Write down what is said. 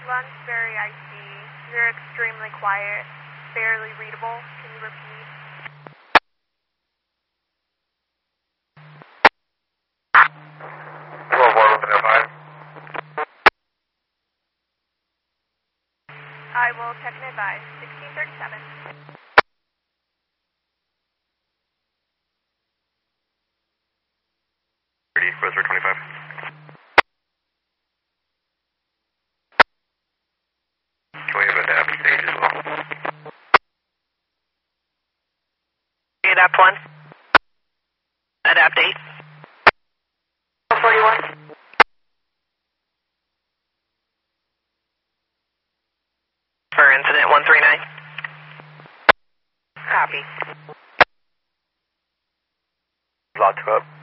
Lunsbury ID. You're extremely quiet, barely readable. Can you repeat? I will check and advise. 1637. Request for 25. Can we have a DAP stage as well? Adapt 1. Adapt 8. 41. For incident 139. Lot 2 up.